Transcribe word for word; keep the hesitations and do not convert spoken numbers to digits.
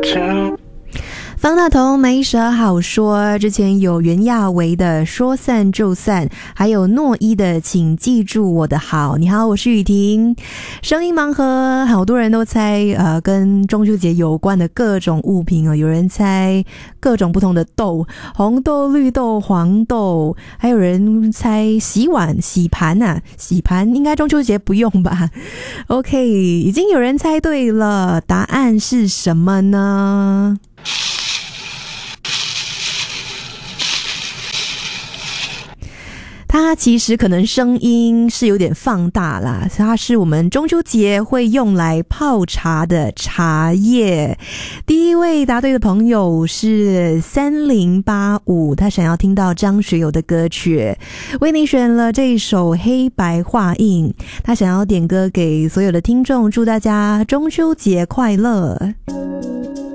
方大同没啥好说，之前有袁娅维的说散就散，还有诺一的请记住我的好。你好，我是雨婷。声音盲盒，好多人都猜呃跟中秋节有关的各种物品哦，有人猜各种不同的豆，红豆、绿豆、黄豆，还有人猜洗碗、洗盘啊，洗盘应该中秋节不用吧 ？OK， 已经有人猜对了，答案是什么呢？它其实可能声音是有点放大啦，它是我们中秋节会用来泡茶的茶叶。第一位答对的朋友是三零八五，他想要听到张学友的歌曲，为你选了这一首黑白画印，他想要点歌给所有的听众，祝大家中秋节快乐。